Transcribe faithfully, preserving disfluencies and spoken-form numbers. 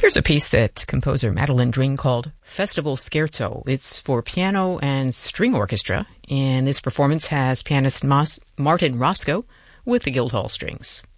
Here's a piece that composer Madeline Dring called Festival Scherzo. It's for piano and string orchestra, and this performance has pianist Mas- Martin Roscoe with the Guildhall Strings.